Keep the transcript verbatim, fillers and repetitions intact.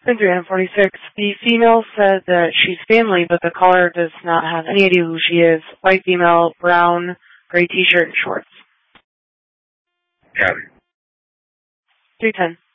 three forty-six. The female said that she's family, but the caller does not have any idea who she is. White female, brown, gray t-shirt, and shorts. Got it. three ten.